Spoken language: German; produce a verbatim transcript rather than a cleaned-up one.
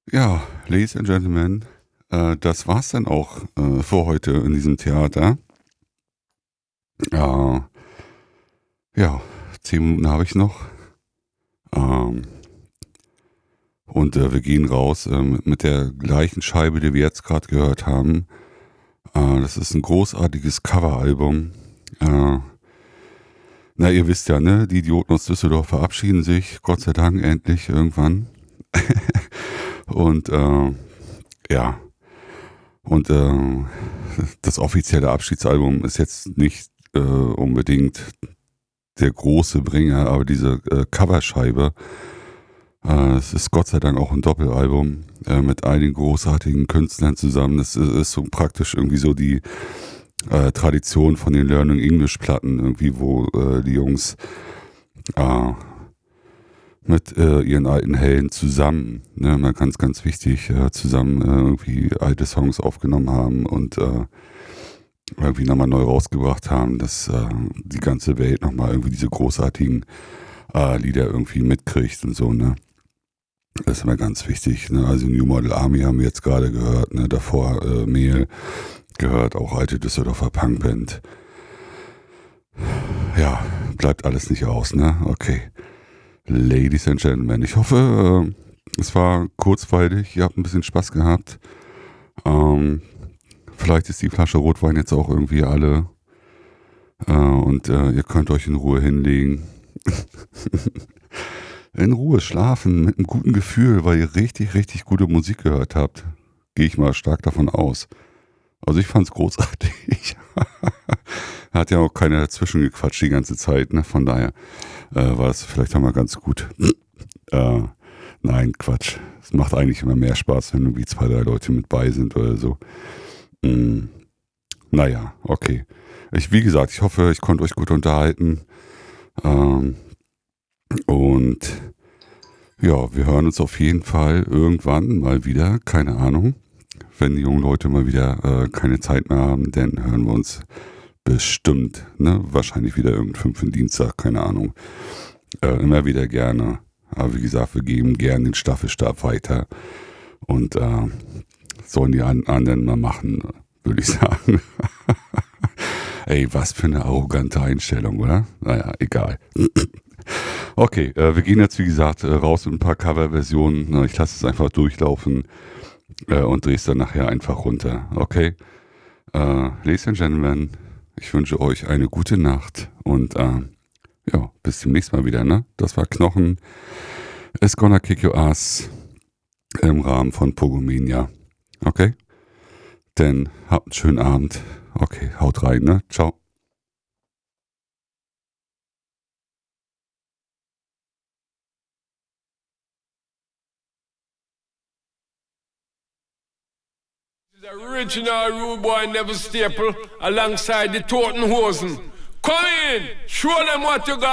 Ja, Ladies and Gentlemen, äh, das war's dann auch äh, für heute in diesem Theater. Äh, ja, zehn Minuten habe ich noch. Ähm, und äh, wir gehen raus äh, mit der gleichen Scheibe, die wir jetzt gerade gehört haben. Äh, das ist ein großartiges Coveralbum. Äh, na, ihr wisst ja, ne? Die Idioten aus Düsseldorf verabschieden sich, Gott sei Dank, endlich irgendwann. Und äh, ja, und äh, das offizielle Abschiedsalbum ist jetzt nicht äh, unbedingt der große Bringer, aber diese äh, Coverscheibe, äh, es ist Gott sei Dank auch ein Doppelalbum äh, mit einigen großartigen Künstlern zusammen. Das ist, ist so praktisch irgendwie so die äh, Tradition von den Learning English Platten, irgendwie, wo äh, die Jungs äh, mit äh, ihren alten Helden zusammen, ne, mal ganz, ganz wichtig, äh, zusammen äh, irgendwie alte Songs aufgenommen haben und äh, irgendwie nochmal neu rausgebracht haben, dass äh, die ganze Welt nochmal irgendwie diese großartigen äh, Lieder irgendwie mitkriegt und so, ne. Das ist immer ganz wichtig, ne. Also New Model Army haben wir jetzt gerade gehört, ne, davor äh, Mehl gehört, auch alte Düsseldorfer Punkband. Ja, bleibt alles nicht aus, ne, okay. Ladies and Gentlemen, ich hoffe, äh, es war kurzweilig, ihr habt ein bisschen Spaß gehabt. Ähm, vielleicht ist die Flasche Rotwein jetzt auch irgendwie alle äh, und äh, ihr könnt euch in Ruhe hinlegen. In Ruhe schlafen, mit einem guten Gefühl, weil ihr richtig, richtig gute Musik gehört habt. Gehe ich mal stark davon aus. Also ich fand's großartig. Hat ja auch keiner dazwischen gequatscht die ganze Zeit, ne? Von daher äh, war es vielleicht auch mal ganz gut. äh, nein, Quatsch. Es macht eigentlich immer mehr Spaß, wenn irgendwie zwei, drei Leute mit bei sind oder so. Mm, naja, okay. Ich, wie gesagt, ich hoffe, ich konnte euch gut unterhalten. Ähm, und ja, wir hören uns auf jeden Fall irgendwann mal wieder, keine Ahnung. Wenn die jungen Leute mal wieder äh, keine Zeit mehr haben, dann hören wir uns bestimmt, ne? Wahrscheinlich wieder irgendeinen fünften Dienstag, keine Ahnung. Äh, immer wieder gerne. Aber wie gesagt, wir geben gerne den Staffelstab weiter. Und äh, sollen die an, anderen mal machen, würde ich sagen. Ey, was für eine arrogante Einstellung, oder? Naja, egal. Okay, äh, wir gehen jetzt, wie gesagt, äh, raus mit ein paar Coverversionen. Ich lasse es einfach durchlaufen äh, und drehe es dann nachher einfach runter. Okay? Äh, Ladies and Gentlemen, ich wünsche euch eine gute Nacht und äh, ja, bis demnächst mal wieder, ne? Das war Knochen. It's gonna kick your ass im Rahmen von Pogomania. Okay? Denn habt einen schönen Abend. Okay, haut rein, ne? Ciao. The original rude boy Never Staple alongside the Toten Hosen. Come in, show them what you got.